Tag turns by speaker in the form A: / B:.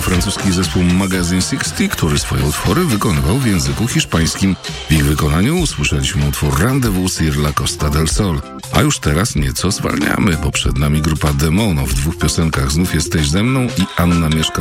A: francuski zespół Magazine 60, który swoje utwory wykonywał w języku hiszpańskim. W ich wykonaniu usłyszeliśmy utwór Rendezvous sur la Costa del Sol. A już teraz nieco zwalniamy, bo przed nami grupa The Mono. W dwóch piosenkach Znów jesteś ze mną i Anna mieszka